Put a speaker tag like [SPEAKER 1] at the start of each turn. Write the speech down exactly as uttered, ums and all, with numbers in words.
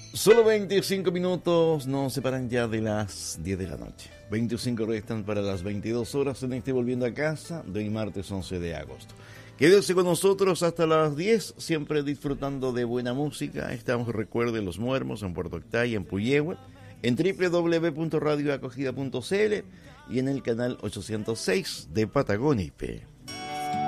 [SPEAKER 1] Solo veinticinco minutos nos separan ya de las diez de la noche. veinticinco restan para las veintidós horas en este Volviendo a Casa del martes once de agosto. Quédese con nosotros hasta las diez, siempre disfrutando de buena música. Estamos, recuerde, Los Muermos en Puerto Octay, en Puyehue, en doble u doble u doble u punto radio acogida punto c l y en el canal ochocientos seis de Patagonia I P.